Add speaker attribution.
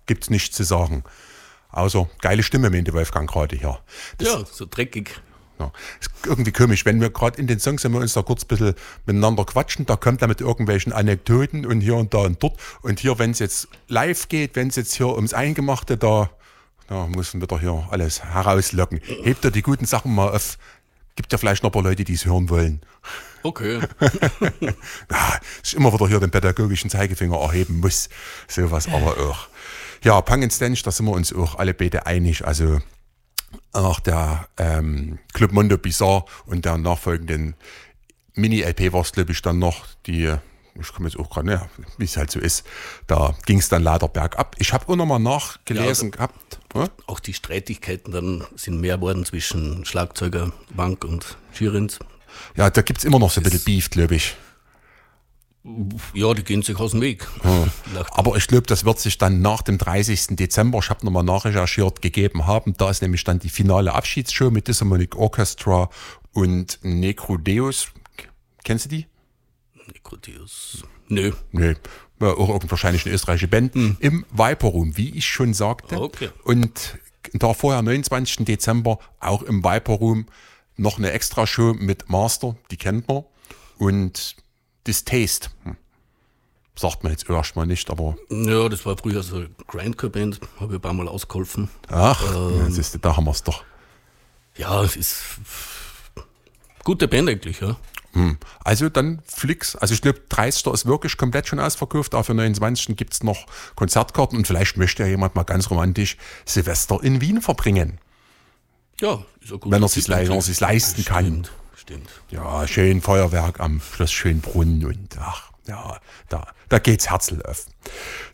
Speaker 1: gibt's nichts zu sagen. Außer geile Stimme, meinte Wolfgang gerade hier.
Speaker 2: Ja, so dreckig.
Speaker 1: Ja, ist irgendwie komisch, wenn wir gerade in den Songs, wenn wir uns da kurz ein bisschen miteinander quatschen, da kommt er mit irgendwelchen Anekdoten und hier und da und dort. Und hier, wenn es jetzt live geht, wenn es jetzt hier ums Eingemachte, da müssen wir doch hier alles herauslocken. Hebt er die guten Sachen mal auf. Gibt ja vielleicht noch ein paar Leute, die es hören wollen.
Speaker 2: Okay.
Speaker 1: Ja, ist immer wieder hier den pädagogischen Zeigefinger erheben muss. Sowas aber auch. Ja, Punk and Stench, da sind wir uns auch alle beide einig. Also nach der Club Mondo Bizarre und der nachfolgenden Mini-LP war es, glaube ich, dann noch die, ich komme jetzt auch gerade näher, wie es halt so ist, da ging es dann leider bergab. Ich habe auch nochmal nachgelesen gehabt.
Speaker 2: Auch die Streitigkeiten dann sind mehr geworden zwischen Schlagzeuger Wank und Schirins.
Speaker 1: Ja, da gibt es immer noch so ein bisschen Beef, glaube ich.
Speaker 2: Ja, die gehen sich aus dem Weg.
Speaker 1: Aber ich glaube, das wird sich dann nach dem 30. Dezember, ich habe nochmal nachrecherchiert, gegeben haben. Da ist nämlich dann die finale Abschiedsshow mit Disharmonic Orchestra und Necrodeus. Kennst du die?
Speaker 2: Necrodeus? Nö.
Speaker 1: Nö. Ja, auch wahrscheinlich eine österreichische Band. Im Viper Room, wie ich schon sagte.
Speaker 2: Okay.
Speaker 1: Und da vorher, 29. Dezember, auch im Viper Room, noch eine Extra-Show mit Master, die kennt man. Und Distaste. Sagt man jetzt erstmal nicht, aber.
Speaker 2: Ja, das war früher so eine Grindcore-Band, habe ich ein paar Mal ausgeholfen.
Speaker 1: Ach, da haben wir es doch.
Speaker 2: Ja, es ist gute Band eigentlich, ja.
Speaker 1: Also dann Flix, also ich glaube 30. ist wirklich komplett schon ausverkauft, aber für 29. gibt es noch Konzertkarten und vielleicht möchte ja jemand mal ganz romantisch Silvester in Wien verbringen.
Speaker 2: Ja, ist auch gut.
Speaker 1: Wenn er sich leisten kann.
Speaker 2: Stimmt.
Speaker 1: Ja, schön Feuerwerk am Schloss Schönbrunn und ach, ja, da geht's Herzl auf.